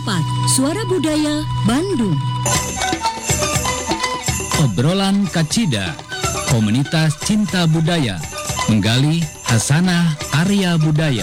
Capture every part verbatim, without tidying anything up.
empat Suara Budaya Bandung. Obrolan Kacida, komunitas cinta budaya, menggali hasanah karya budaya.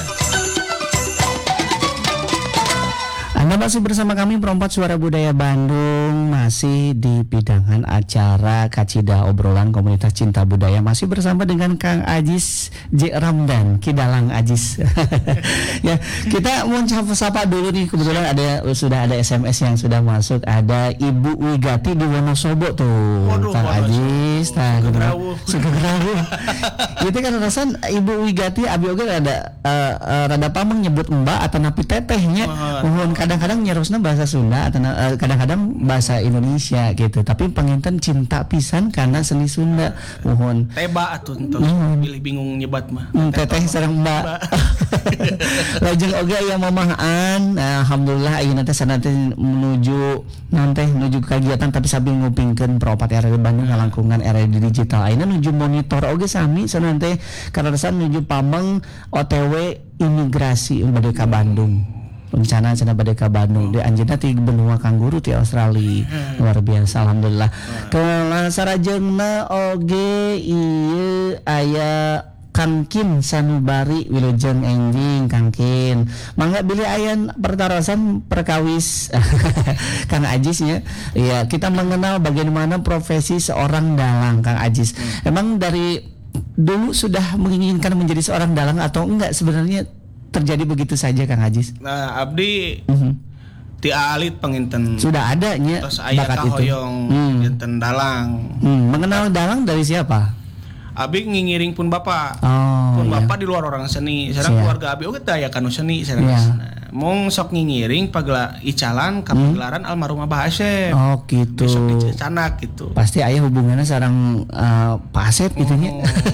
Anda masih bersama kami Perempat Suara Budaya Bandung, masih di bidangan acara Kacida Obrolan Komunitas Cinta Budaya, masih bersama dengan Kang Ajis J. Ramdan, Kidalang Ajis. Ya, kita mau sapa dulu nih, kebetulan ada sudah ada S M S yang sudah masuk, ada Ibu Wigati di Wonosobo tuh. Waduh, Kang Ajis, nah, suka gerawuh. Itu kan rasan Ibu Wigati abi oge ada uh, uh, rada pameng nyebut mbak atau napi tetehnya. Mohon kadang-kadang nyerosna bahasa Sunda atau uh, kadang-kadang bahasa Indonesia gitu. Tapi penginten cinta pisan karena seni Sunda. Mohon teba atuh entos pilih bingung nyebat mah. Hmm, teteh sareng mbak. Lajeng oge aya mamahan. Alhamdulillah ayeuna teh sana teh menuju nanti menuju kegiatan tapi sambil ngupingkeun Perempat R R Bandung ngalangkungan R R digital. Ayeuna nuju monitor oge sami sana teh karena menuju Pameng O T W imigrasi bade ka Bandung. Rencana cenah bade ka Bandung. Di anjeunna ti benua kangguru ti Australia. Luar biasa alhamdulillah. Keula sarajeungna oge ieu aya Kangkin Sanubari Wilujeng Enjing Kangkin. Mangga bilih ayan pertarasan perkawis Kang Ajis ya. Iya, kita mengenal bagaimana profesi seorang dalang Kang Ajis. Emang dari dulu sudah menginginkan menjadi seorang dalang atau enggak sebenarnya terjadi begitu saja Kang Ajis? Nah, abdi uh-huh. ti alit panginten sudah adanya bakat itu. Hmm. Janten dalang. Hmm. Mengenal dalang dari siapa? Abi ngingiring pun bapak, oh, pun iya. bapak di luar orang seni. Sekarang keluarga abi oke teh aya kanu seni. Sekarang yeah. mong sok ngingiring pagela icalan ka pagelaran hmm. almarhum Abah Asep. Oh gitu. Besok di Canak gitu. Pasti aya hubungannya sareng uh, Pak Asep oh. gitu nya.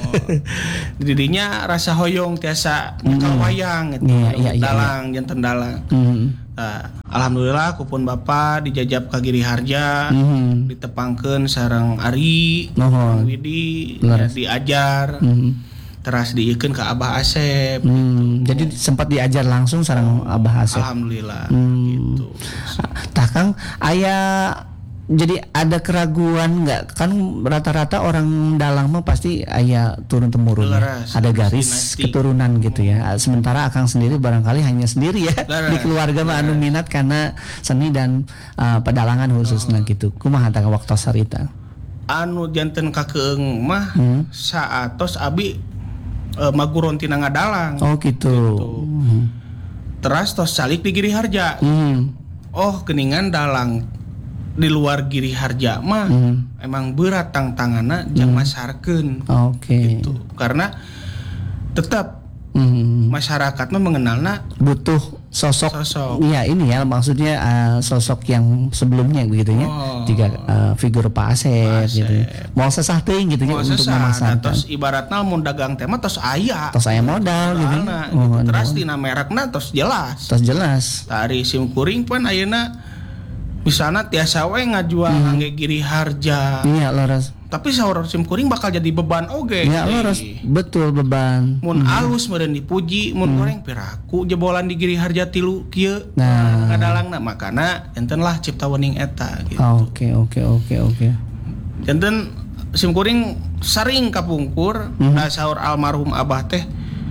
Didinya rasa hoyong tiasa nyekal mm. wayang gitu. Yeah, yeah, dalang yeah. janten dalang. Mm. Nah, alhamdulillah kupun bapak dijajab ka Giri Harja, mm-hmm. ditepangkeun sareng Ari, oh. Widi, ya, diajar, mm-hmm. teras diikeun ka Abah Asep. Mm. Gitu. Jadi sempat diajar langsung sareng Abah Asep. Alhamdulillah. Mm. Gitu. Tah Kang, aya jadi ada keraguan nggak? Kan rata-rata orang dalang mah pasti aya turun temurun, ya. Ada garis dinasti. Keturunan gitu ya. Sementara Akang sendiri barangkali hanya sendiri ya Laras. Di keluarga mah anu minat karena seni dan uh, pedalangan khususnya oh. gitu. Kumaha tah waktu sarita? Anu janten kakeung mah hmm? saatos abi uh, maguron tina ngadalang. Oh gitu. gitu. Hmm. Teras tos salik di Giri Harja. Hmm. Oh geningan dalang di luar Giri Harja mah mm. emang berat tang-tangana jang mm. masarkeun. Oke. Okay. Gitu. Karena tetap mm. masyarakat mah mengenalna butuh sosok. Sosok. Iya ini ya maksudnya uh, sosok yang sebelumnya begitu ya. Oh. Jika uh, figur Pak Asep gitu. Mau sesah teuing gitu ya untuk memasarkan. Tos ibaratna mun dagang tema tos aya. Tos aya modal gitu. Oh, gitu. Terus dina merekna tos jelas. Tos jelas. Tari simkuring pun ayeuna misalnya tiasa we ngajual hmm. ngangge Giri Harja. Iya laras. Tapi saur simkuring bakal jadi beban oge. Iya laras. Betul beban. Mun hmm. alus meureun dipuji, mun hmm. goreng piraku jebolan di Giri Harja tilu kieu. Nah, kadalangna makana enten lah cipta wening eta gitu. Oke oke oke oke. Enten simkuring sering kapungkur hmm. da saur almarhum Abah teh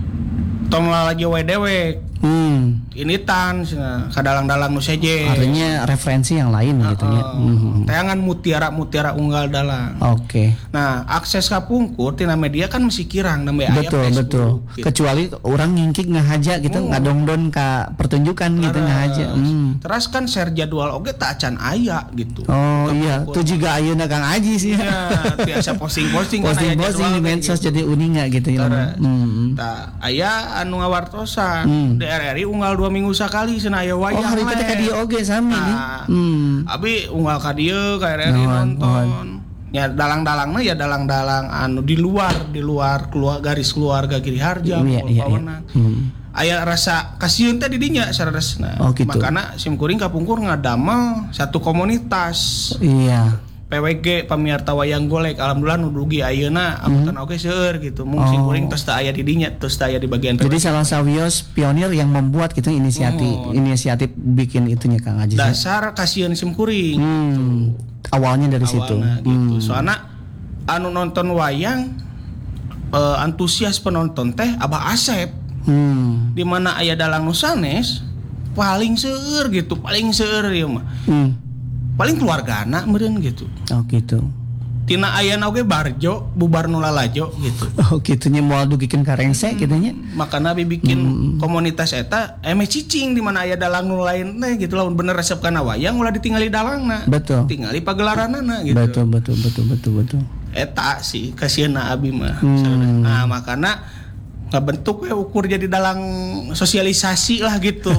tong lagi we dewek. Hmm. Ini tan kadalang-dalang nu seje. Artinya referensi yang lain uh, gitu ya. Uh, tayangan mutiara-mutiara unggal dalang. Oke. Okay. Nah, akses ka pungkur tina media kan masih kirang nembe aya betul, Facebook. Betul, gitu. Kecuali orang ngingkik ngahaja gitu, oh. ngadongdon ka pertunjukan gitu ngahaja. Hmm. Terus kan share jadwal oge tak acan aya gitu. Oh Ke iya, tuh juga ayeuna Kang Aji sih. Ya, biasa posting-posting kan posting-posting di medsos gitu. Jadi uninga gitu ya. Hmm. Tah aya anu ngawartosan. Hmm. R R I unggal dua minggu sekali cenah aya wayang. Oh, hari ketika dia oge sami nih. Hmm. Abi unggal ka dieu ka R R I nonton. Ya dalang-dalangna ya dalang-dalang anu di luar di luar keluar garis keluarga Giri Harja. Iya, iya, iya. Hmm. Aya rasa kasieun teh di dinya saradasna. Oh, gitu. Makana simkuring kapungkur ngadamel satu komunitas. Iya. P W G pamiarta wayang golek alhamdulillah nu dugi ayeuna angkutan oge seueur gitu. Mung sing kuring tos teu aya di dinya, tos teu aya di bagian P W G. Jadi salah sawios pionir yang membuat gitu inisiatif Oh. inisiatif bikin itunya Kang Aji. Dasar kasieun sim kuring. Hmm. Awalnya dari situ. Awalna gitu. Hmm. Soalnya anu nonton wayang eh, antusias penonton teh Abah Asep. Hmm. Di mana aya dalang nu sanes paling seueur gitu, paling seueur ieu mah. Hmm. Paling keluargana meureun gitu. Oh gitu. Tina ayana oge barjo bubar nu lalajo gitu. Oh gitunya moal dugikeun ka rengse kitu nya. Makana abi bikin komunitas eta eme cicing di mana aya dalang nu lain teh gitu lamun bener resep kana wayang ulah ditinggali dalangna. Betul. Tinggali pagelaranana gitu. Betul betul betul betul betul. Eta sih kasieuna abi mah. Hmm. Nah, makana ngabentuk we ukur jadi dalang sosialisasi lah gitu.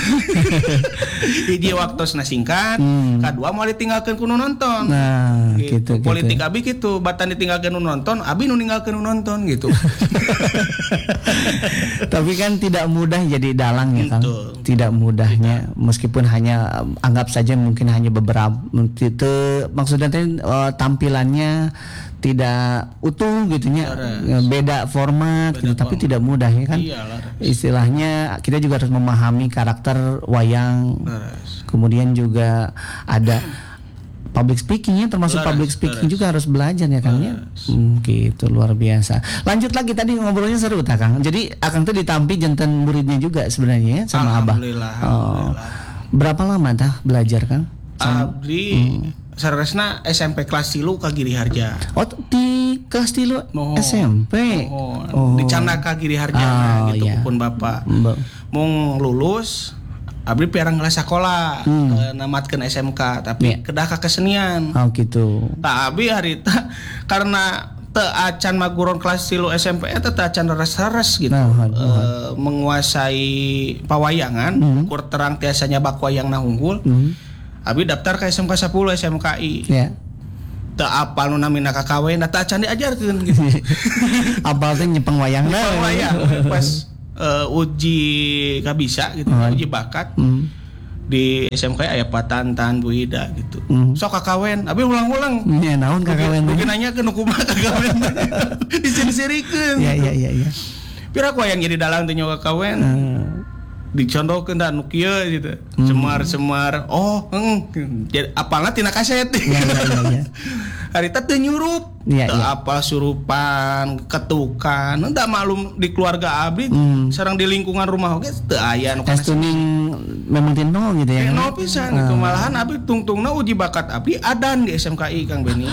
Hiji waktosna singkat, Hmm. kadua mau ditinggalkeun ku nu nonton. Nah, gitu, gitu. Politik abi gitu, batan ditinggalkeun nu nonton, abi nu ninggalkeun nu nonton gitu. Tapi kan tidak mudah jadi dalang ya Kang. Betul. Tidak mudahnya meskipun hanya um, anggap saja mungkin hanya beberapa itu maksudnya teh, uh, tampilannya tidak utuh gitunya, Laras. beda format Beda gitu, tapi format. tidak mudah ya kan. Iya, Laras. Istilahnya kita juga harus memahami karakter wayang. Laras. Kemudian juga ada public speakingnya, termasuk Laras, public speaking laras. juga harus belajar ya Kang ya. Laras. Hmm, gitu luar biasa. Lanjut lagi tadi ngobrolnya seru tak Kang. Jadi Akang tuh ditampi jantan muridnya juga sebenarnya ya sama Abah. Alhamdulillah, Oh. alhamdulillah. Berapa lama tah belajar Kang? Abdi saresna S M P kelas tilu ka Giri Harja. Oh di kelas tilu Mohon. S M P. Oh, di Candaka Giri Harja Oh, gitu iya. pun bapak. Mbak. Mung lulus abdi piarang ngelas sakola, Hmm. eh, namatkeun S M K tapi Iya. kedah ka kesenian. Oh gitu. Tah abi harita karena teu acan maguron kelas tilu S M P eta teu acan reres-reres gitu. Nah, aduh. Eh, menguasai pawayangan, Hmm. ukur terang tiasanya bak wayangna unggul. Hmm. Abi daftar ke S M K sepuluh S M K I. Ya. Teu apal nu namina kakawen, da teu acan diajarkeun gitu. Abal teh nyepeng wayang Nyepeng wayang pas eh, uji kabisa gitu, Oh. uji bakat. Hmm. Di S M K aya Patantan Bu Ida gitu. Hmm. Sok kakawen, abi ulang-ulang. Ya naon kakawen teh? Mungkin nanya ke nukumaha kakawen. Disiri-sirikeun. Ya ya ya ya. Pira ku yang jadi dalang teh nyawa kakawen. Hmm. Dicondokeun da nu kieu gitu. Semar-semar. Oh, heeh. Jadi apalna tina kaset. Ya ya ya ya. Harita teu nyurup. Iya, Teu iya. apa surupan, ketukan. Entah maklum di keluarga abdi Hmm. sareng di lingkungan rumah oge teu aya nu Tes tuning memang tino gitu ya. Eh, Kang? no pisan itu malahan abi tungtungna uji bakat abdi adan di S M K I Kang Beni.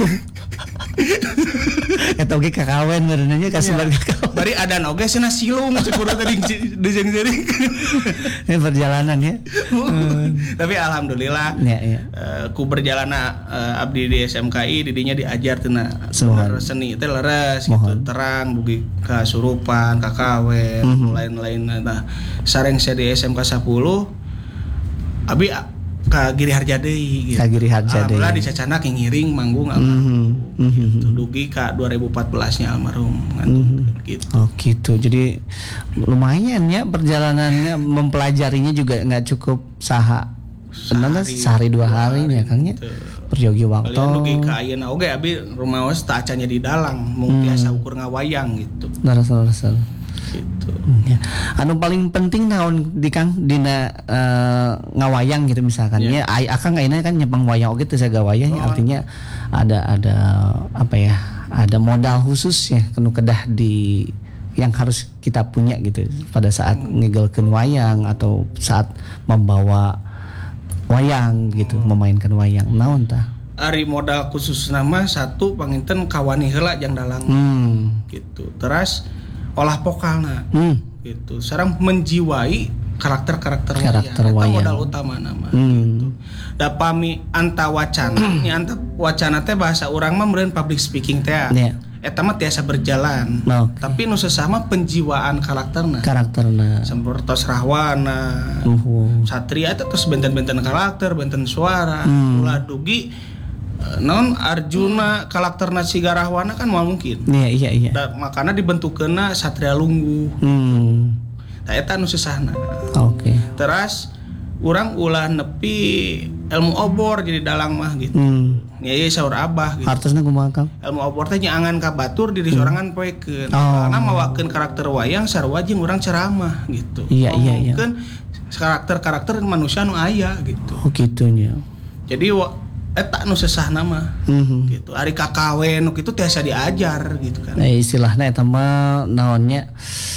Eta oge kakawen benernya kasih Iya. kakawen. Bari adan oge cenah silung sepuluh tadi dijeng-jering. Ini perjalanan ya. Tapi alhamdulillah Ya ya. eh, ku berjalana eh, abdi di S M K I didinya diajar tina Mohon. seni teh leres gitu Mohon. terang bugi kasurupan kakawen Mhm. lain-lain nah sareng saya di S M K sepuluh abi ka Giri Harja deui gitu. Ka Giri Harja deui. Alhamdulillah di Cacana ngiring manggung Mhm, mhm. gitu. Dugi ka dua ribu empat belas-nya almarhum kan. Mhm. Gitu. Oh gitu. Jadi lumayan ya perjalanannya mempelajarinya juga nggak cukup saha. Benar Sehari, sehari dua hari ya Kang ya. gitu. Perjogi waktu. Kalian dugi ka ayeuna oge abi rumaos teu acanya di dalang mung tiasa ukur ngawayang gitu. Narasal-narasal. Gitu. Ya. Anu paling penting naon di Kang dina eh, ngawayang gitu misalkan ya. Ai akang ayeuna kan nyepang wayang oge teu saga wayang Oh. artinya ada ada apa ya? Ada modal khusus ya kenu kedah di yang harus kita punya gitu pada saat ngegelkeun wayang atau saat membawa wayang gitu, memainkan wayang. Naon tah? Ari modal khusus nama satu panginten kawani heula jang dalang Hmm. gitu. Terus olah vokalna Hmm. gitu. Sareng menjiwai karakter-karakter Karakter Eta wayang. modal utama nama. Hmm. Da pami anta wacana, nya anta wacana teh bahasa urang mah meureun public speaking teh. Ya. Eta mah tiasa berjalan. Oke. Tapi nu sesama penjiwaan karakterna. Karakterna. Sampurtos Rahwana, Uhum. Satria itu terus benten-benten karakter, benten suara, Hmm. ulah dugi eh, non Arjuna karakterna Siga Rahwana kan mau mungkin. Iya iya iya. Da, makanya dibentukeuna Satria Lunggu. Hmm. Nah, eta nu susahna. Oke. Terus urang ulah nepi ilmu obor jadi dalang mah gitu. Hmm. Ya ieu saur abah gitu. Hartosna kumaha Kang? Ilmu obor teh nyaangan ka batur diri sorangan poekeun. Oh. Karena mawakeun karakter wayang sarua jeung urang ceramah gitu. Iya, iya, iya. Ngomongkeun karakter-karakter manusia nu aya gitu. Oh gitu nya. Jadi wa, eta nu sesahna mah. Mhm. Gitu. Ari kakawen nu kitu tiasa diajar gitu kan. Nah, istilahnya eta mah naonnya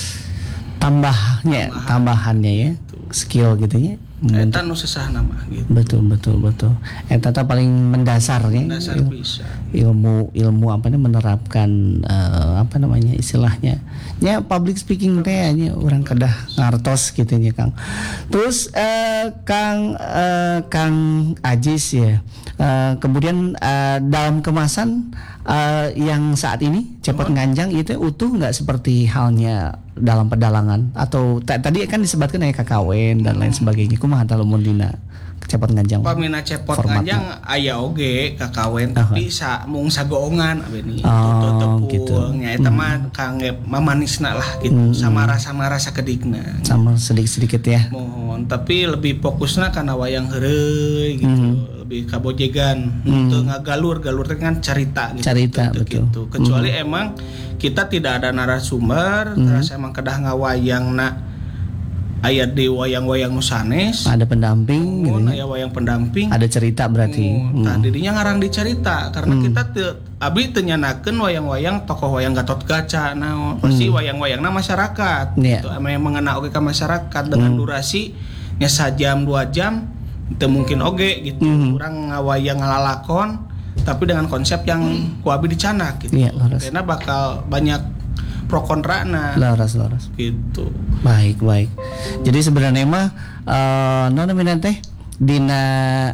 tambahnya, tambahannya ya. Skill gitu ya. Eta nu sesahna mah gitu. Betul betul betul. Eta teh paling mendasar ya. Dasar Il- bisa. ilmu ilmu apa nih menerapkan eh, apa namanya istilahnya ya public speaking teh nya orang kedah ngartos gitu nya Kang. Terus eh, Kang eh, Kang Ajis ya. Eh, kemudian eh, dalam kemasan eh, yang saat ini cepot nganjang itu utuh nggak seperti halnya dalam pedalangan atau t- tadi kan disebutkan kayak kakawin dan lain sebagainya. Kumaha tah lamun dina cepot nganjang? Pamina cepot formatna. nganjang aya oge kakawen Aha. tapi sa mung sagoongan abeni Oh, tepung gitu. nya eta mah kangge mamanisna lah gitu samara-samara sakedigna Sama sedikit-sedikit ya. mohon tapi lebih fokusna kana wayang heureuy gitu Mhm. lebih kabojegan teu ngagalur galur teh kan carita gitu Carita, Teu betul. gitu. Kecuali emang kita tidak ada narasumber terus emang kedah ngawayangna aya di wayang-wayang nu sanes Ada pendamping gitu mohon ya. aya wayang pendamping Ada cerita berarti. Oh, tah Hmm. didinya ngarang dicerita karena kita teu abdi teu nyanakeun wayang-wayang tokoh wayang Gatot Kaca naon pasti wayang-wayangna masyarakat Iya. gitu ame mengena oge ka masyarakat dengan durasi nya sajam dua jam teu mungkin oge gitu urang ngawayang ngalalakon tapi dengan konsep yang ku abdi dicanak gitu Iya, laras. karena bakal banyak pro kontrana Laras laras. gitu. Baik baik. Jadi sebenarnya mah eh non namina teh dina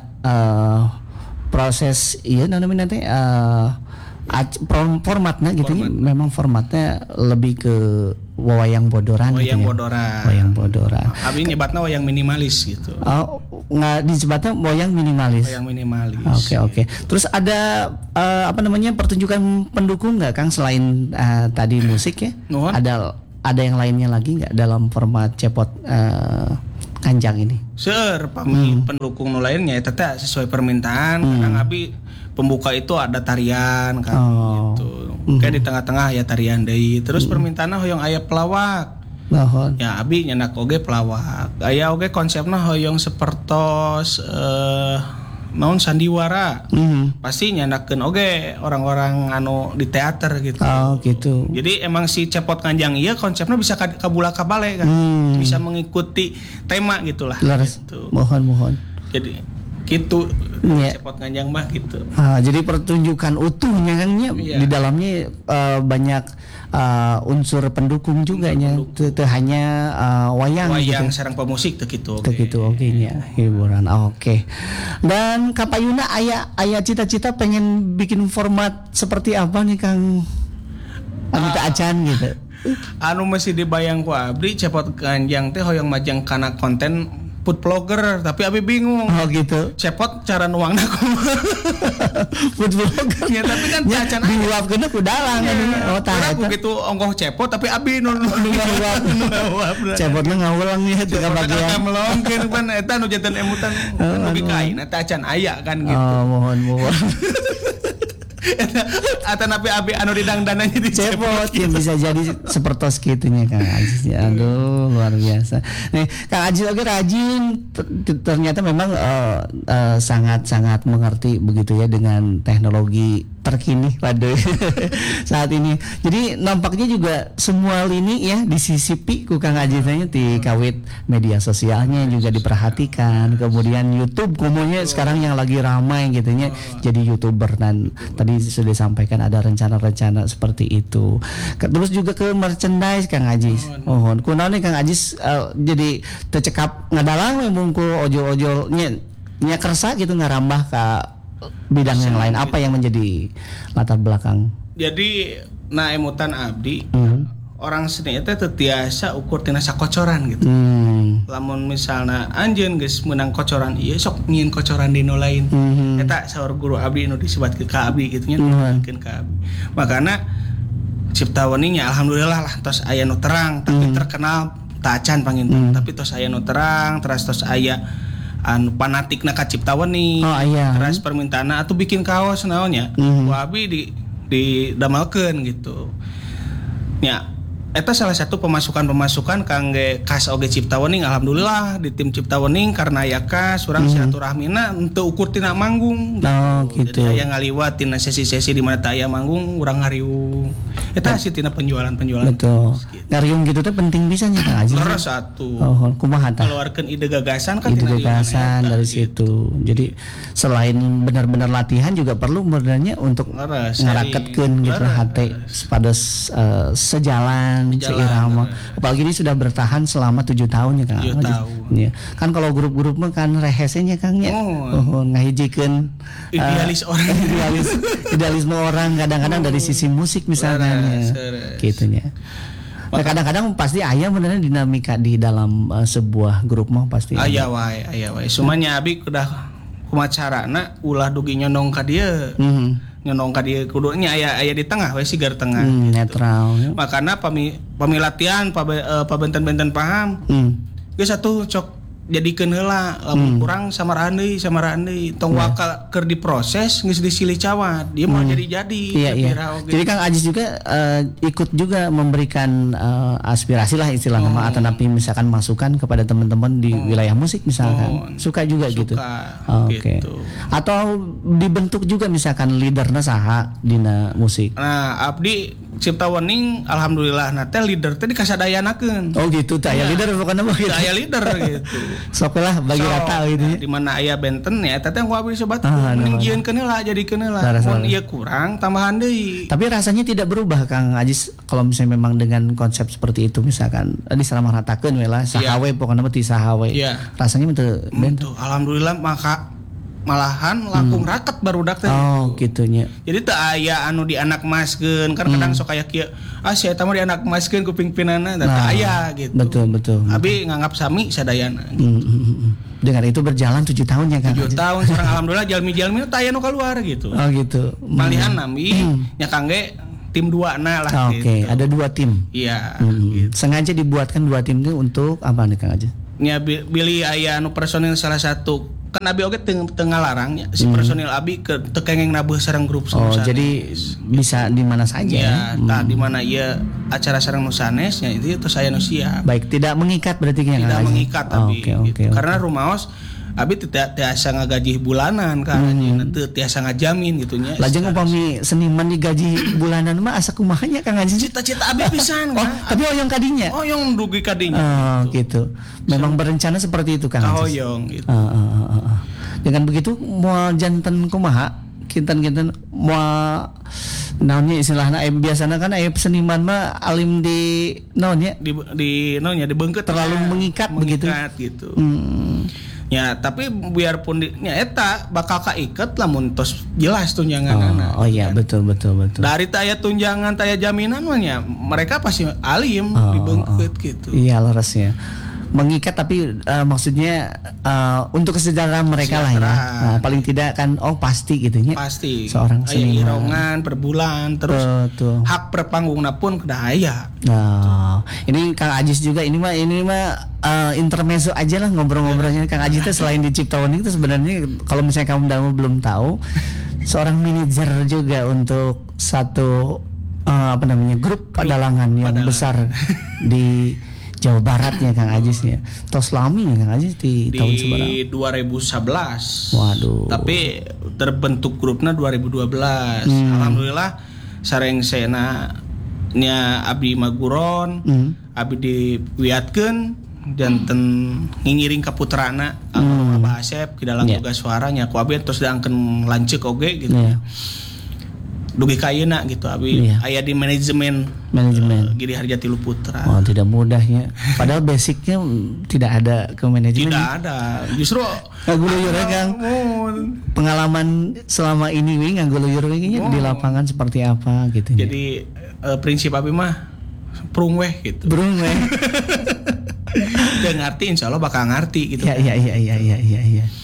eh, proses iya non namina teh eh, ac- form- formatnya gitu ya, memang formatnya lebih ke wayang bodoran gitu Wayang ya. bodoran. Wayang bodoran. Abdi nyebatna wayang minimalis gitu. Oh, nggak disebutnya wayang minimalis. Wayang minimalis. Oke oke. Terus ada eh, apa namanya pertunjukan pendukung nggak Kang selain eh, tadi musik ya? Nuhun. Ada ada yang lainnya lagi nggak dalam format cepot eh, kanjang ini? Seur pami pendukung nu lainnya eta teh sesuai permintaan kadang abi pembuka itu ada tarian kan Oh. gitu. Kayak di tengah-tengah ya tarian deui. Terus permintaanna hoyong aya pelawak. Bahon. Ya abi nyenak oge pelawak. Aya oge konsepna hoyong sapertos eh naon sandiwara. Mhm. Pasti nyanakeun oge orang-orang anu di teater gitu. Oh gitu. Jadi emang si cepot kanjang iya konsepnya bisa ka- kabula kabale kan. Hmm. Bisa mengikuti tema gitulah. Laras. Gitu. Mohon mohon. Jadi gitu Iya. cepot kanjang mah gitu. Ah, jadi pertunjukan utuhnya kan ya, Iya. di dalamnya eh, banyak eh, unsur pendukung juga nya. Teu teu hanya eh, wayang, Wayang gitu. sareng pemusik teh gitu. Teu gitu oke nya hiburan. Ah, Oke. Dan Kapayuna aya aya cita-cita pengen bikin format seperti apa nih Kang? Anu teu acan gitu. Anu masih dibayang ku abdi cepot kanjang teh hoyong majang kana konten food vlogger tapi abi bingung. Oh gitu. Cepot cara nuangna kumaha. Food vlogger. Ya, tapi kan Ya, acan diluapkeun ku dalang anu. Oh tah Urang eta. begitu ongkoh cepot tapi abi nu nu ngawap. Cepotna ngawulang nya teu Bagian kabagian. melongkeun pan eta nu janten emutan kan lebih kain eta acan aya kan gitu. Oh, mohon mohon. Eta napi abi anu didangdananya di Cepot ya bisa jadi sepertos gitunya Kang Ajis. Ya, aduh luar biasa. Nih Kang Ajis oke rajin T- ternyata memang eh, eh, sangat-sangat mengerti begitu ya dengan teknologi terkini pada saat ini. Jadi nampaknya juga semua lini ya disisipi ku Kang Ajisnya di kawit media sosialnya juga diperhatikan. Kemudian YouTube kumunya sekarang yang lagi ramai gitu ya jadi YouTuber dan tadi sudah disampaikan ada rencana-rencana seperti itu. Ke- Terus juga ke merchandise Kang Ajis. Mohon kunaon nih Kang Ajis eh, jadi tercekap ngadalang we mungkul ojol-ojol nya nya kersa gitu ngarambah ka bidang yang lain apa yang menjadi latar belakang. Jadi na emutan abdi Hmm. orang seni teh teu tiasa ukur tina sakocoran gitu. Hmm. Lamun misalna anjeun geus meunang kocoran ieu sok nyieun kocoran di nu lain. Mhm. Eta saur guru abdi nu disebatkeun ka abdi kitu nya Mhm. disebatkeun ka abdi. Makana cipta weninya alhamdulillah lah tos aya nu terang tapi terkenal tak acan panginten tapi tos aya nu terang terus tos aya anu fanatikna ka Cipta Wening. Oh iya. Terus permintaanna atuh bikin kaos naonnya. Mhm. Ku abi di didamelkeun gitu. Nya eta salah satu pemasukan-pemasukan kangge kas oge Cipta Wening. Alhamdulillah di tim Cipta Wening karena aya kas urang Mhm. silaturahmina henteu ukur tina manggung. Oh gitu. Jadi aya ngaliwat tina sesi-sesi di mana teu aya manggung urang ngariung. Eta hasil tina penjualan-penjualan. Betul. Ngariung gitu teh penting bisa nya Kang Aji. Leres satu. Oh, kumaha tah? Keluarkan ide gagasan kan Ide tina gagasan dieu, dari eta, situ. Jadi selain benar-benar latihan juga perlu sebenarnya untuk Leres, ngaraketkeun sharing. gitu Leres. hate pada uh, sejalan, Sejalan, seirama. leres. Apalagi ini sudah bertahan selama tujuh tahun ya Kang. Tujuh Aji. tahun. Iya. Kan kalau grup-grup mah kan rehesenya Kang nya. Oh. Oh, ngahijikeun Idealis orang. idealis idealisme orang kadang-kadang dari sisi musik misalnya. Leres, ya. leres. Gitunya. Nah, kadang-kadang pasti aya beneran dinamika di dalam uh, sebuah grup mah pasti. Aya wae, aya wae. Sumanya abi udah kumaha carana ulah dugi nyondong ka dieu. Mhm. Nyondong ka dieu kudu nya aya aya di tengah we sigar tengah. Hmm, netral. Ya. Makana pami pamilatian pabe, uh, pabenten-benten paham. Hmm. Geus atuh cok jadikeun heula lamun kurang samarahan deui samarahan deui tong waka keur diproses geus disilih cawat dia mau jadi-jadi. Iya iya. Bira oge. Jadi Kang Ajis juga eh, ikut juga memberikan eh, aspirasi lah istilahnya mah atau napi misalkan masukan kepada teman-teman di wilayah musik misalkan. Oh. Suka juga Suka, gitu. Oke. gitu. Atau dibentuk juga misalkan leaderna saha dina musik. Nah, abdi Cipta Wening alhamdulillah na teh leader teh dikasadayanakeun. Oh gitu, tah aya Iya. leader pokoknya mah gitu. Aya leader gitu. Sok lah bagi So, rata gitu ya. di mana aya benten ya eta teh ku abdi sobat Ah, mending nah, jieunkeun heula jadikeun heula. Laras, Mun laras. ieu kurang tambahan deui. Tapi rasanya tidak berubah Kang Ajis kalau misalnya memang dengan konsep seperti itu misalkan eh, disamaratakeun we lah sahawe pokoknya mah ti sahawe. Iya. Rasanya teu benten. Tuh, alhamdulillah maka malahan langkung raket barudak teh. Oh, gitunya. Jadi teu aya anu di anak maskeun kan kadang sok aya kieu ah si eta mah di anak maskeun kuping pinana teu Nah, aya gitu. Betul, betul. Abi nganggap sami sadayana. Hmm, hmm, hmm, hmm. Dengan itu berjalan tujuh tahun ya Kang. tujuh Ajis? tahun sekarang alhamdulillah jalmi-jalmi teu aya nu keluar gitu. Oh gitu. Malihan nami nya kangge tim dua na lah Oke, gitu. ada dua tim. Iya. Hmm. Gitu. Sengaja dibuatkan dua tim itu untuk apa nih Kang Ajis? Nya bi- bilih aya anu personil salah satu kan abi oge teu teu ngalarang nya si personil abi ke teu kengeng nabuh sareng grup Oh, sanes. jadi bisa di mana saja ya. ya tah di mana ieu acara sareng nu sanes nya itu teu saya nu siap. Baik, tidak mengikat berarti Kang Tidak Ajis? mengikat Oh, abi Oke, oke. gitu. oke. Karena rumaos abi teu tiasa ngagaji bulanan kan hmm. teu tiasa ngajamin gitu nya. Lajeng upami seniman digaji bulanan mah asa kumahanya Kang Ajis? Cita-cita abi pisan Oh, kan. tapi oyong kadinya. Oh yang dugi kadinya. Oh, gitu. Memang berencana seperti itu Kang Ajis. Kahoyong gitu. Ah, ah, ah, ah, ah. Dengan begitu mau janten kumaha kinten-kinten mau naonnya istilahna eh, biasana kan aya seniman mah alim di naonnya Di di no nya dibeungkeut terlalu mengikat begitu. mengikat gitu. Hmm. Ya, tapi biarpun di, nya eta bakal kaiket lamun tos jelas tunjangan. Oh, oh iya betul betul betul. Dari taya tunjangan taya jaminan mah nya mereka pasti alim Oh, dibeungkeut gitu. Iya larasnya. Mengikat tapi uh, maksudnya uh, untuk kesejahteraan mereka lah ya. Kesejahteraan. Nah, paling tidak kan oh pasti gitu ya. Pasti. Seorang Aya seniman. irongan per bulan terus Betul. hak per panggungna pun kedah aya. Nah, ini Kang Ajis juga ini mah ini mah uh, intermezzo aja lah ngobrol-ngobrolnya Kang Ajis itu selain di Cipta Wening itu sebenarnya kalau misalnya kamu dalam belum tahu seorang manajer juga untuk satu uh, apa namanya grup padalangan yang Padalangan. besar di Jawa Barat ya Kang Ajis ya. Tos lami ya Kang Ajis di, tahun seberapa? Di dua ribu sebelas. Waduh. Tapi terbentuk grupnya dua ribu dua belas. Hmm. Alhamdulillah sareng sena nya abdi maguron, Hmm. abdi diwiatkeun janten ngingiring ka putrana Hmm. Abah Asep ke dalam Yeah. boga suaranya ku abdi terus diangkeun lanceuk oge gitu. Iya. Dugi kayeuna gitu abi Iya. aya di manajemen Manajemen. uh, Giri Harjati Luputra. Oh, tidak mudahnya. Padahal basicnya mm, tidak ada ke manajemen. Tidak ada. Justru Ngaguluyur ya Kang. Oh, Pengalaman selama ini wi ngaguluyur wi nya di lapangan seperti apa gitu. ya. jadi eh, prinsip abi mah prung weh gitu. Burung weh. Dan ngerti insya Allah bakal ngerti gitu. Ya ya ya ya ya ya ya.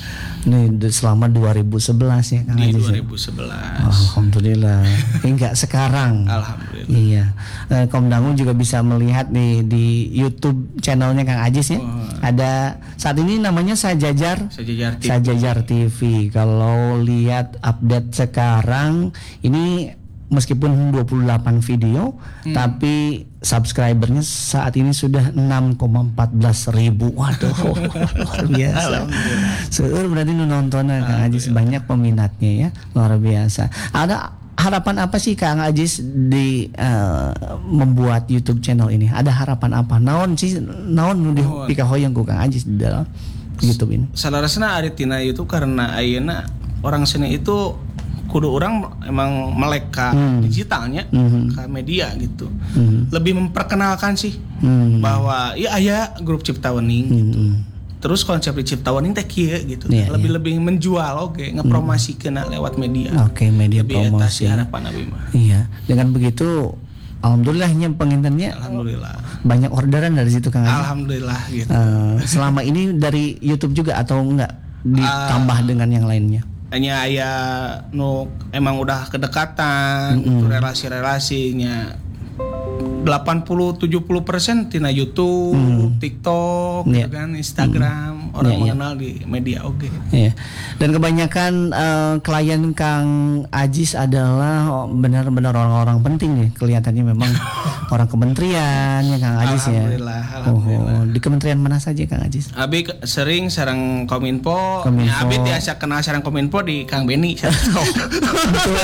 Ini selama dua ribu sebelas ya Kang Di Ajis. dua ribu sebelas. Alhamdulillah. Enggak sekarang. Alhamdulillah. Iya. Eh, Kom Dangu juga bisa melihat nih di YouTube channelnya Kang Ajis ya. Oh. Ada saat ini namanya Sajajar Sajajar T V. Sajajar T V. Kalau lihat update sekarang ini meskipun dua puluh delapan video, hmm. tapi subscribernya saat ini sudah enam koma satu empat ribu. Waduh, luar biasa. Seueur berarti nu nontonan Kang Ajis, banyak peminatnya ya, luar biasa. Ada harapan apa sih Kang Ajis di uh, membuat YouTube channel ini? Ada harapan apa? Naon sih, naon nu dipikahoyong ku Kang Ajis di dalam YouTube ini? Salarasna ari tina YouTube karena ayeuna orang seni itu kudu orang emang melek ka hmm. digitalnya, hmm. ke media gitu, hmm. lebih memperkenalkan sih hmm. bahwa ya aya grup Cipta Wening hmm. gitu. Terus konsep di Cipta Wening teh kieu gitu, yeah, lebih-lebih yeah. menjual oke, okay, ngepromosikeun hmm. lewat media. Oke, okay, media lebih promosi. Harapan abi mah. Iya, dengan begitu alhamdulillahnya pengintennya alhamdulillah banyak orderan dari situ Kang Ajis. Alhamdulillah gitu. Uh, selama ini dari YouTube juga atau enggak ditambah uh, dengan yang lainnya? Hanya aya nu emang udah kedekatan, mm-hmm. gitu, relasi-relasinya delapan puluh sampai tujuh puluh persen tina YouTube, mm. TikTok, yeah. gitu kan, Instagram, mm. orang yeah, mengenal yeah. di media oke. Okay. Yeah. Dan kebanyakan uh, klien Kang Ajis adalah benar-benar orang-orang penting nih, kelihatannya memang orang kementerian ya Kang Ajis ya. Alhamdulillah, alhamdulillah. Oh, di kementerian mana saja Kang Ajis? Abi sering sareng Kominfo, Kominfo. Ya, Abi biasa kenal sareng Kominfo di Kang Beni. Betul.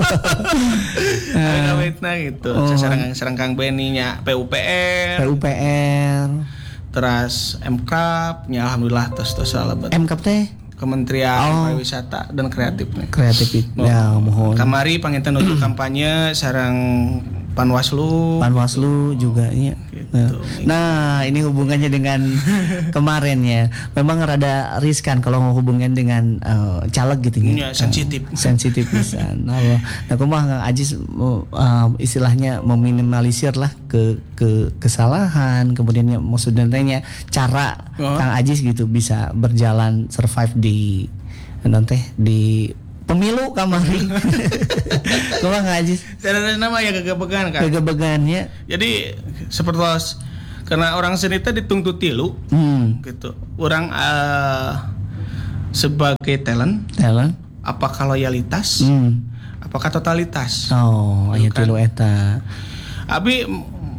Awetna gitu. Oh. Sareng sareng Kang Beni nya P U P R. P U P R. Terus M K P nya alhamdulillah tos-tos salebet. M K P teh Kementerian oh. Pariwisata dan Kreatif nih. Kreatif itu. Ya, mohon. Kamari panginten nuju kampanye sareng Panwaslu. Panwaslu juga ya. Gitu. Nah, ini hubungannya dengan kemarin ya. Memang rada riskan kalau mau hubungan dengan uh, caleg gitu ya. Sensitif. Uh, sensitif pisan. Nah, nah kumaha Kang Ajis uh, istilahnya meminimalisir lah ke ke kesalahan, kemudian ya, maksudnya cara oh. Kang Ajis gitu bisa berjalan survive di nanti di pemilu kamari. Kumaha Kang Ajis? Cara nama ya gegebegan kan. Gegebegannya. Jadi seperti karena orang seni teh dituntut tilu. Hmm. Gitu. Orang uh, sebagai talent, talent, apakah loyalitas? Hmm. Apakah totalitas? Oh, aya tilu eta. Abi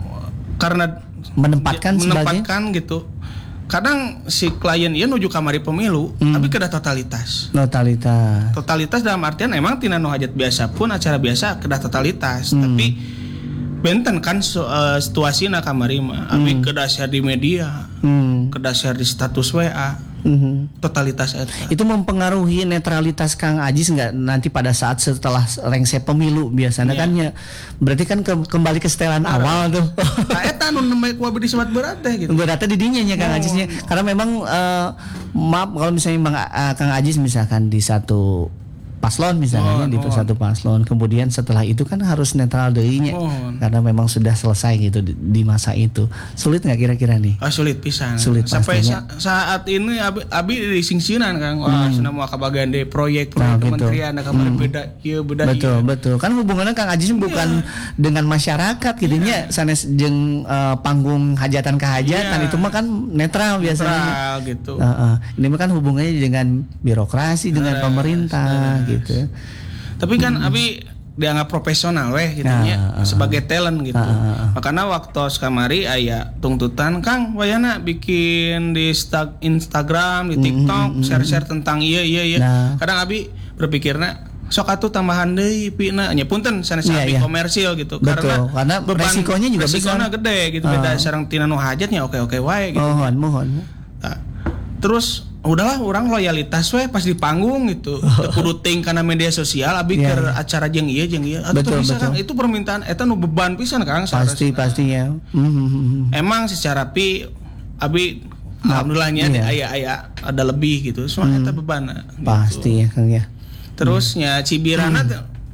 karena menempatkan menempatkan sebagai gitu. Kadang si klien ieu nuju kamari pemilu, hmm. tapi kedah totalitas. Totalitas. Totalitas dalam artian emang tina nu hajat biasa pun acara biasa kedah totalitas, hmm. tapi benten kan so, uh, situasina kamari mah, abi hmm. kedah share di media, hmm. kedah share di status W A. Mm-hmm. Totalitas eta. Itu mempengaruhi netralitas Kang Ajis nggak nanti pada saat setelah lengse pemilu biasanya yeah. kan ya berarti kan ke, kembali ke setelan nah, awal tuh. Nah eta nu nembe ku abdi sebat berat teh gitu. Berat teh di dinya nya Kang oh. Ajisnya karena memang uh, maaf kalau misalnya Bang, uh, Kang Ajis misalkan di satu paslon misalnya oh, di oh. satu paslon kemudian setelah itu kan harus netral deuinya oh. karena memang sudah selesai gitu di, di masa itu. Sulit nggak kira-kira nih? Ah, sulit pisan. Sulit sampai sa- saat ini abi, abi di singsinan kan wah hmm. cenah moal kabagian de proyek proyek nah, kementerian da kamari hmm. beda ieu beda betul ieu. Betul kan hubungannya Kang Ajis bukan yeah. dengan masyarakat gitu nya yeah. sanes jeung uh, panggung hajatan kahajatan yeah. itu mah kan netral biasanya netral gitu. Uh, uh. Ini mah kan hubungannya dengan birokrasi dengan nah, pemerintah nah. gitu. Tapi kan hmm. abi dianggap profesional weh gitu nya nah, uh, sebagai talent gitu. Uh, uh, uh. Makanya waktu kamari aya tuntutan Kang wayana bikin di sta- Instagram, di TikTok, mm, share-share mm, tentang ieu ieu ieu. Nah. Kadang abi berpikirna sok atuh tambahan deui pina nya punten sanes yeah, abi yeah. komersil gitu. Betul, karena, karena beban resikonya juga resikonya gede gitu. Uh. Beda sareng tina nu hajatnya oke-oke wae gitu. Mohon, mohon. Nah, terus udahlah orang loyalitas we pas di panggung gitu. Kudu ting kana media sosial abi yeah. keur acara jeung ieu jeung ieu. Atuh bisa Kang itu permintaan eta nu beban pisan Kang. Pasti pasti ya. Mm-hmm. Emang secara pi abi nah, alhamdulillahnya yeah. aya aya ada lebih gitu. Soalnya mm. eta beban. Gitu. Pasti ya Kang ya. Terusnya Cibirana mm.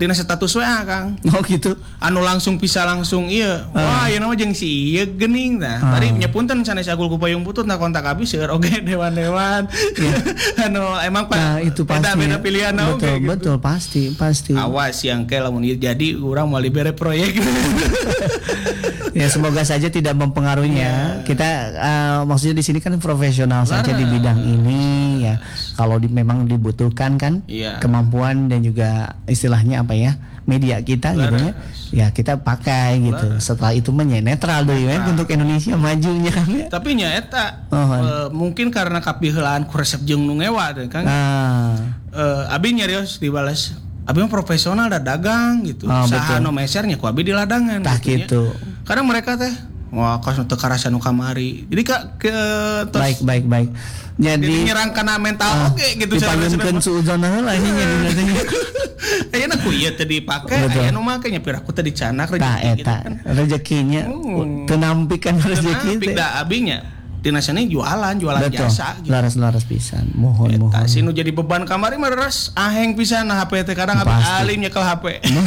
tina status W A Kang. Oh gitu. Anu langsung bisa langsung iya. Wah, ieu nama jeung si ieu geuning tah. Tadi nyepunten sanes agul ku payung putut na kontak abi seueur oge dewan-dewan. Anu emang Pak. Nah, itu pasti. Beda-beda pilihan oge. Betul, gitu. betul pasti, pasti. Awas yang ke lamun ieu jadi urang mau libere proyek. Ya semoga saja tidak mempengaruhinya. Yeah. Kita uh, maksudnya di sini kan profesional Laras. saja di bidang ini ya. Kalau di, memang dibutuhkan kan yeah. kemampuan dan juga istilahnya apa ya media kita Laras. gitu ya. Ya kita pakai gitu. Laras. Setelah itu mah netral deh ya untuk Indonesia majunya kan. Ya. Tapi nya eta oh, uh, mungkin karena kapiheulaan ku resep jeung nu ngewa kan. Ah. Uh, abi nyarios dibalas. Abi mah profesional dah dagang gitu. Oh, saha nu mesernya ku abi di ladangan Tah gitu. Kadang mereka teh wah kos teu karasa nu kamari. Jadi ka ke tos, baik baik baik. Jadi, jadi nyerang kana mental uh, oge gitu dipanggilkeun suudzon heula nya jadi teh. Ayeuna ku ieu teu dipake, aya nu make nya piraku teu dicanak rezeki gitu kan. Rezekinya hmm. teu nampikeun rezeki teh. Da abinya dina sana jualan, jualan betul. jasa gitu. Laras-laras pisan. Mohon, Eta, mohon. Sinu jadi beban kamari mah res aheng pisan na H P teh kadang abi alim nyekel H P.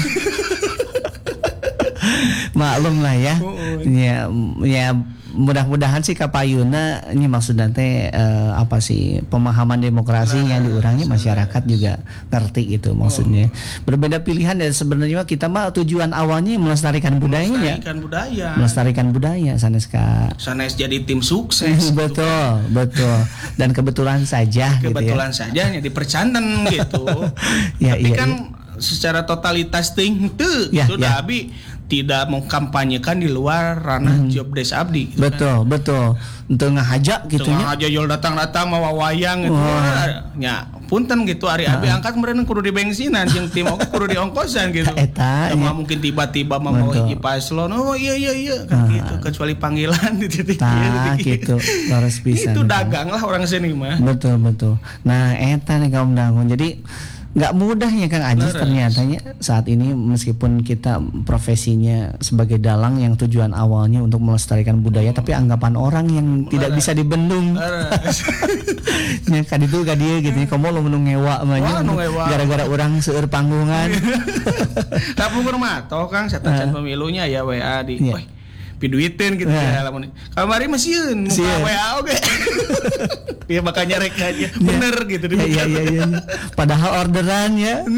Maklum lah ya. Uh, uh. Ya ya mudah-mudahan sih kapayuna ini maksudnya teh uh, apa sih pemahaman demokrasinya nah, diurangi masyarakat juga ngerti gitu maksudnya. Oh. Berbeda pilihan dan sebenarnya kita mah tujuan awalnya melestarikan budaya ya. Melestarikan budaya. Melestarikan budaya sanes ka. Sanes jadi tim sukses. betul, gitu. betul. Dan kebetulan saja kebetulan gitu ya. saja nya dipercanten gitu. ya, Tapi iya, kan iya. secara totalitas ting teu ya, sudah ya. abi tidak mengkampanyekan di luar ranah hmm. job desk abdi gitu betul kan? betul untuk ngahajak gitu nya ngahajak jol datang-datang mawa wayang gitu oh. nya punten gitu ari abi uh. angkat meureun kudu di bensinan jeung tim oke kudu di ongkosan gitu eta ya. Mungkin tiba-tiba mau hiji paslon oh iya iya iya kan uh. gitu kecuali panggilan di titik nah, gitu laras pisan itu dagang lah orang sini mah betul betul nah eta nih kaum dangun jadi nggak mudah ya Kang Ajis ternyata saat ini meskipun kita profesinya sebagai dalang yang tujuan awalnya untuk melestarikan budaya hmm. tapi anggapan orang yang Laras. tidak bisa dibendung ya kan itu kan dia gitu ya kamu lo menung ngewa banyak gara-gara orang seueur panggungan tapi mah toh Kang setacan uh. pemilunya ya W A di yeah. piduitin gitu nah. ya lamun kamari mah sieun muka W A oge dia bakal nyarek aja bener ya. gitu ya, ya, ya, ya. Padahal orderan ya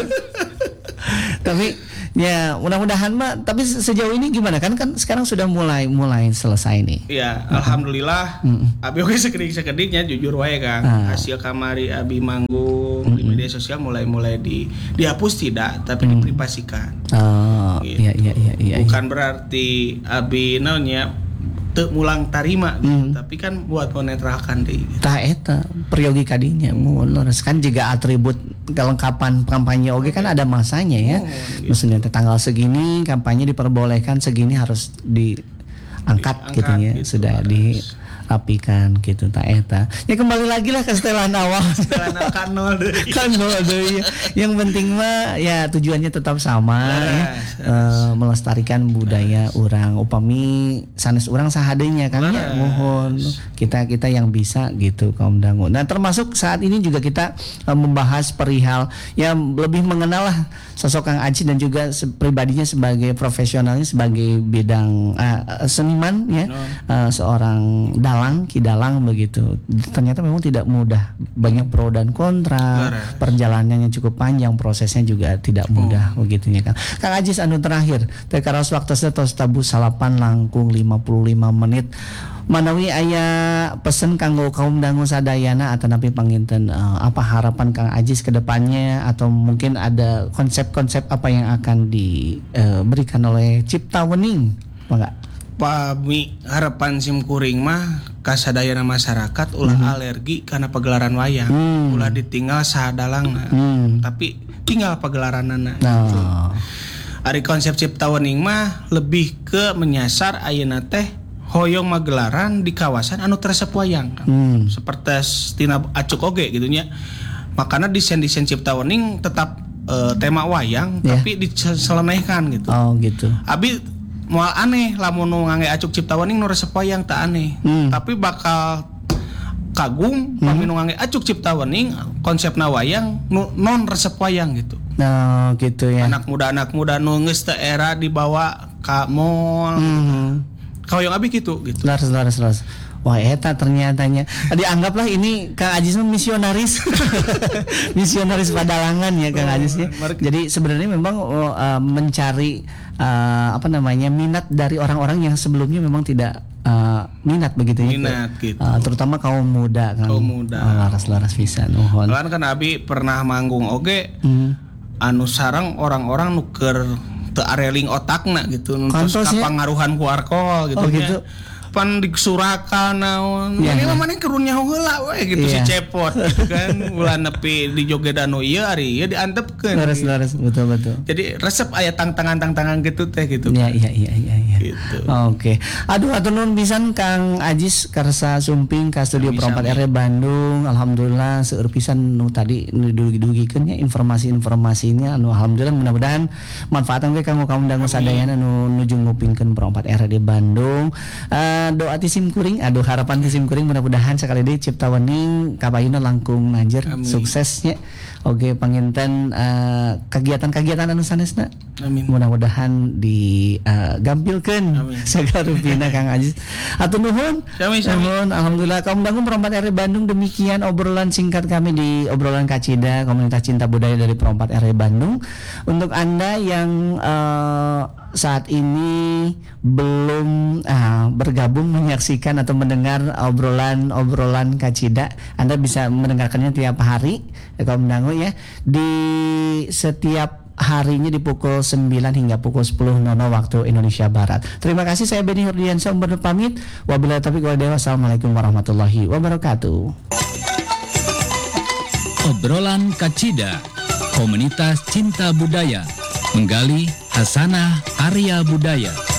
tapi ya mudah-mudahan mah tapi sejauh ini gimana kan kan sekarang sudah mulai mulai selesai nih ya uh-huh. alhamdulillah uh-huh. abi oge sekedik-sekediknya jujur wae Kang uh-huh. hasil kamari abi manggung uh-huh. di media sosial mulai-mulai di dihapus tidak tapi uh-huh. diprivasikan oh gitu. iya iya iya iya bukan berarti abi naonnya teu mulang tarima gitu. hmm. tapi kan buat menetralkan deh gitu. Tah eta peryogi kadinya hmm. mun kan juga atribut kelengkapan kampanye oge kan ada masanya ya oh, gitu. Maksudnya tanggal segini kampanye diperbolehkan segini harus diangkat gitu ya gitu, sudah harus. Dirapikan gitu tak eta ya kembali lagi lah ke setelan awal setelan kanol deh kanol deh ya. Yang penting mah ya tujuannya tetap sama nah, ya uh, melestarikan budaya orang upami sanes orang sahadenya kan nah, ya mohon kita kita yang bisa gitu kaum dangu. Nah termasuk saat ini juga kita uh, membahas perihal yang lebih mengenal lah sosok Kang Ajis dan juga se- pribadinya sebagai profesionalnya sebagai bidang uh, seniman ya no. uh, seorang dalang kidalang begitu ternyata memang tidak mudah banyak pro dan kontra Laras. Perjalanannya cukup panjang prosesnya juga tidak mudah oh. begitunya Kang. Kang Ajis anu terakhir teh karos waktu tos tabu salapan langkung lima puluh lima menit manawi aya pesen kanggo kaum dangu sadayana atau napi panginten uh, apa harapan Kang Ajis ke depannya atau mungkin ada konsep-konsep apa yang akan diberikan uh, oleh Cipta Wening apa enggak? Pami harapan simkuring mah kasadayana masyarakat ulah hmm. alergi karena pagelaran wayang hmm. ulah ditinggal sahadalangna hmm. tapi tinggal pagelaranana no. gitu. Ari konsep Cipta Wening mah lebih ke menyasar ayeuna teh hoyong magelaran di kawasan anu teresep wayang hmm. seperti tina acuk oge gitu nya makanya desain-desain Cipta Wening tetap uh, tema wayang yeah. tapi diselenehkan gitu oh gitu abi moal aneh lamun nu ngangge acuk Cipta Wening nu resep wayang teu aneh hmm. tapi bakal kagum hmm. pami nu ngangge acuk Cipta Wening konsepna wayang nu non resep wayang gitu Nah, gitu ya. Anak muda-anak muda nu geus teu era dibawa ka mall. Hmm. Kau yang abi gitu gitu. Laras laras laras. Wah, eta ternyatanya. Dianggaplah ini Kang Ajis misionaris. Misionaris Padalangan ya Kang Ajis ya. Jadi sebenarnya memang oh, uh, mencari uh, apa namanya minat dari orang-orang yang sebelumnya memang tidak uh, minat begitu ya. Minat gitu. Uh, terutama kaum muda kan. Kaum muda. Oh, laras-laras pisan. Nuhun. Kan kan abi pernah manggung oge. Hmm. Anu sareng orang-orang nuker teu areling otakna gitu. Terus Kantos ya? kapangaruhan ku alkohol gitu. Oh, gitu. Pan disurakan naon. Ya, Ini ya. mah maneh kerunya heula we gitu Iya. si cepot gitu kan. Ulah nepi di joget anu ieu ari ieu diantepkeun. Laras-laras betul betul. Jadi resep aya tang-tangan-tang-tangan gitu teh gitu. Iya iya iya iya iya. Gitu. Oke. Aduh atuh nuhun pisan Kang Ajis karsa sumping ka studio Sami-sami. Pro empat R Bandung. Alhamdulillah seueur pisan nu tadi nu dugi-dugikeun nya informasi-informasinya anu alhamdulillah mudah-mudahan manfaatan we kanggo kaum dangu sadayana nu nuju ngupingkeun Pro empat R D Bandung. Uh, doa ti simkuring, aduh harapan ti simkuring mudah-mudahan sakali deui cipta wening kabayuna langkung nanjer Amin. suksesnya. Oke, panginten uh, kegiatan-kegiatan anu sanesna. Amin. Mudah-mudahan digampilkeun Amin. sagarupina Kang Ajis. Atur nuhun. Sami-sami. Nuhun. Alhamdulillah kaum dangu Pro empat R Bandung, demikian obrolan singkat kami di obrolan Kacida komunitas cinta budaya dari Pro empat R Bandung. Untuk Anda yang uh, saat ini belum uh, bergabung menyaksikan atau mendengar obrolan-obrolan Kacida, Anda bisa mendengarkannya tiap hari ya, kaum dangu ya, di setiap harinya di pukul sembilan hingga pukul sepuluh waktu Indonesia Barat. Terima kasih, saya Benny Hurdiansyah undur pamit. Wabillahi taufiq wal hidayah. Wassalamualaikum warahmatullahi wabarakatuh. Obrolan Kacida, komunitas cinta budaya, menggali hasanah karya budaya.